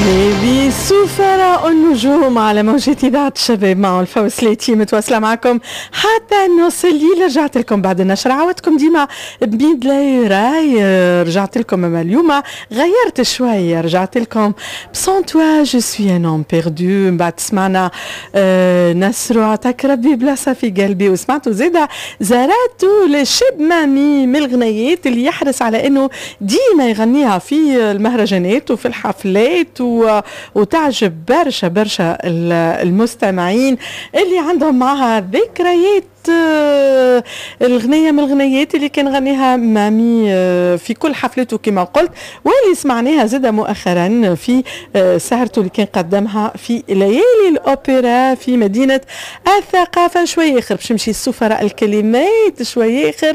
هذه سفراء النجوم على موجة إذاعة الشباب مع الفوسليتي متواصلة معكم حتى نوصل لي. رجعت لكم بعد النشر، عودتكم ديما بميد لاي رجعت لكم اليوم غيرت شوية، رجعت لكم بسون توا جو سوي ان اون بيردو. من بعد سمعنا نسرو عطاك ربي بلاصة في قلبي، وسمعتوا زيدا زراتو لشب مامي من الغنيات اللي يحرص على انه ديما يغنيها في المهرجانات وفي الحفلات وتعجب برشا المستمعين اللي عندهم معها ذكريات. الغنية من الغنيات اللي كان غنيها مامي في كل حفلته كما قلت، واللي سمعناها زادة مؤخرا في سهرته اللي كان قدمها في ليالي الأوبرا في مدينة الثقافة. شوية آخر باش نمشي السفراء الكلمات شوية آخر.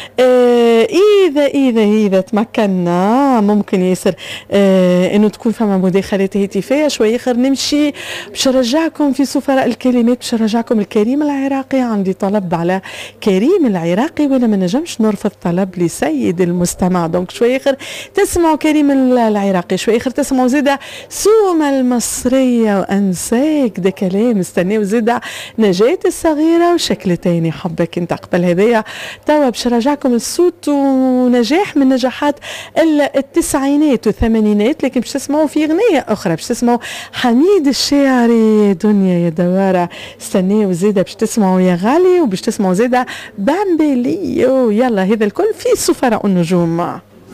إذا تمكنا ممكن ياسر إنه تكون فما مداخلات هاتفية شوية آخر. نمشي باش نرجعكم في سفراء الكلمات، باش نرجعكم الكريم العراقي. عندي طلب على كريم العراقي ولا ما نجمش نرفض طلب لسيد المستمع. دونك شوي اخر تسمعوا كريم العراقي، شوي اخر تسمعوا زيدا سومة المصرية وانساك. ده كلام استناو زيدا نجاة الصغيرة وشكلتين حبك انت قبل هذايا. توا باش نرجعكم الصوت ونجاح من نجاحات التسعينات والثمانينات، لكن باش تسمعوا في اغنية اخرى، باش تسمعوا حميد الشاعري دنيا يا دوارة. استناو زيدا باش تسمعوا يا غالي، وباش تسمعوا زيدا بامبيليو. يلا هذا الكل في سفراء النجوم.